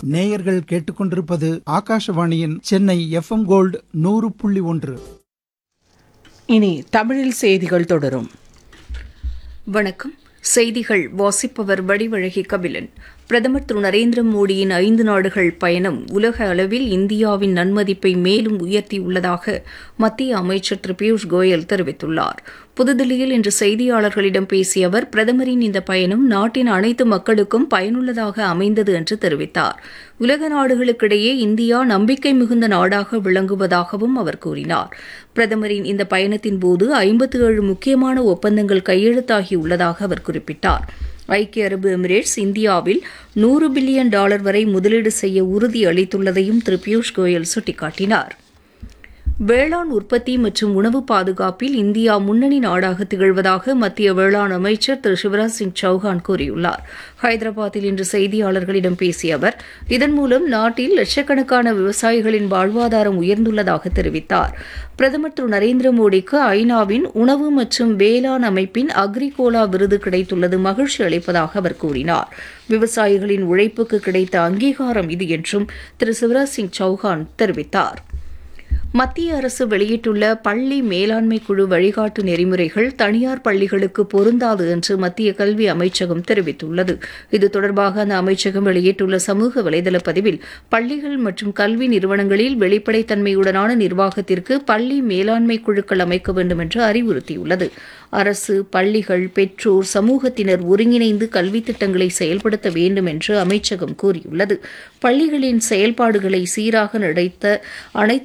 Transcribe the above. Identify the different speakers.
Speaker 1: நேயர்கள் கேட்டுக்கொண்டிருப்பது ஆகாஷவாணியின் சென்னை எஃப்எம் கோல்டு 100.1.
Speaker 2: இனி தமிழில் செய்திகள் தொடரும்.
Speaker 3: வணக்கம். செய்திகள் வாசிப்பவர் வடிவழகி கபிலன். பிரதமர் திரு நரேந்திர மோடியின் 5 நாடுகள் பயணம் உலக அளவில் இந்தியாவின் நன்மதிப்பை மேலும் உயர்த்தியுள்ளதாக மத்திய அமைச்சர் திரு பியூஷ் கோயல் தெரிவித்துள்ளார். புதுதில்லியில் இன்று செய்தியாளர்களிடம் பேசிய அவர், பிரதமரின் இந்த பயணம் நாட்டின் அனைத்து மக்களுக்கும் பயனுள்ளதாக அமைந்தது என்று தெரிவித்தார். உலக நாடுகளுக்கிடையே இந்தியா நம்பிக்கை மிகுந்த நாடாக விளங்குவதாகவும் அவர் கூறினார். பிரதமரின் இந்த பயணத்தின்போது 57 முக்கியமான ஒப்பந்தங்கள் கையெழுத்தாகியுள்ளதாக அவர் குறிப்பிட்டார். ஐக்கிய அரபு எமிரேட்ஸ் இந்தியாவில் $100 பில்லியன் வரை முதலீடு செய்ய உறுதி அளித்துள்ளதையும் திரு பியூஷ் கோயல் சுட்டிக்காட்டினார். வேளாண் உற்பத்தி மற்றும் உணவு பாதுகாப்பில் இந்தியா முன்னணி நாடாக திகழ்வதாக மத்திய வேளாண் அமைச்சர் திரு சிவராஜ் சிங் சௌஹான் கூறியுள்ளார். ஹைதராபாத்தில் இன்று செய்தியாளர்களிடம் பேசிய அவர், இதன் மூலம் நாட்டில் லட்சக்கணக்கான விவசாயிகளின் வாழ்வாதாரம் உயர்ந்துள்ளதாக தெரிவித்தார். பிரதமர் திரு நரேந்திர மோடிக்கு ஐநாவின் உணவு மற்றும் வேளாண் அமைப்பின் அக்ரிகோலா விருது கிடைத்துள்ளது மகிழ்ச்சி அளிப்பதாக அவர் கூறினார். விவசாயிகளின் உழைப்புக்கு கிடைத்த அங்கீகாரம் இது என்றும் திரு சிவராஜ் சிங் சௌஹான் தெரிவித்தார். மத்திய அரசு வெளியிட்டுள்ள பள்ளி மேலாண்மை குழு வழிகாட்டு நெறிமுறைகள் தனியார் பள்ளிகளுக்கு பொருந்தாது என்று மத்திய கல்வி அமைச்சகம் தெரிவித்துள்ளது. இது தொடர்பாக அந்த அமைச்சகம் வெளியிட்டுள்ள சமூக வலைதள பதிவில், பள்ளிகள் மற்றும் கல்வி நிறுவனங்களில் வெளிப்படைத்தன்மையுடனான நிர்வாகத்திற்கு பள்ளி மேலாண்மை குழுக்கள் அமைக்க வேண்டும் என்று அறிவுறுத்தியுள்ளது. அரசு, பள்ளிகள், பெற்றோர், சமூகத்தினர் ஒருங்கிணைந்து கல்வித் திட்டங்களை செயல்படுத்த வேண்டும் என்று அமைச்சகம் கூறியுள்ளது. பள்ளிகளின் செயல்பாடுகளை சீராக நடத்த அனைத்து